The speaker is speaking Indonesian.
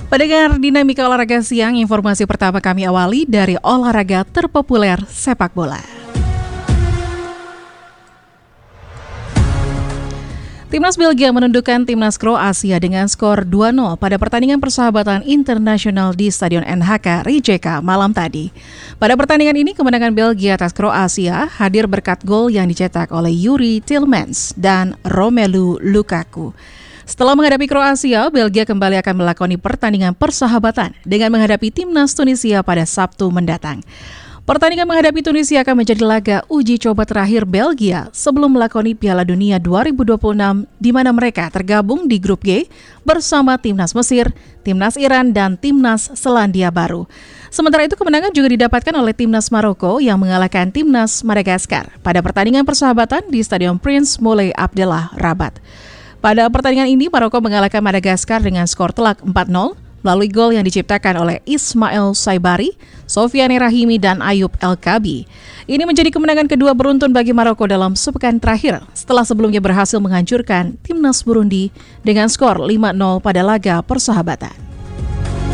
Pendengar Dinamika Olahraga Siang, informasi pertama kami awali dari olahraga terpopuler sepak bola. Timnas Belgia menundukkan Timnas Kroasia dengan skor 2-0 pada pertandingan persahabatan internasional di Stadion NHK Rijeka malam tadi. Pada pertandingan ini, kemenangan Belgia atas Kroasia hadir berkat gol yang dicetak oleh Yuri Tielemans dan Romelu Lukaku. Setelah menghadapi Kroasia, Belgia kembali akan melakoni pertandingan persahabatan dengan menghadapi Timnas Tunisia pada Sabtu mendatang. Pertandingan menghadapi Tunisia akan menjadi laga uji coba terakhir Belgia sebelum melakoni Piala Dunia 2026 di mana mereka tergabung di grup G bersama Timnas Mesir, Timnas Iran, dan Timnas Selandia Baru. Sementara itu kemenangan juga didapatkan oleh Timnas Maroko yang mengalahkan Timnas Madagaskar pada pertandingan persahabatan di Stadion Prince Moulay Abdellah, Rabat. Pada pertandingan ini, Maroko mengalahkan Madagaskar dengan skor telak 4-0 melalui gol yang diciptakan oleh Ismail Saibari, Sofiane Rahimi, dan Ayub El-Kabi. Ini menjadi kemenangan kedua beruntun bagi Maroko dalam sepekan terakhir setelah sebelumnya berhasil menghancurkan Timnas Burundi dengan skor 5-0 pada laga persahabatan.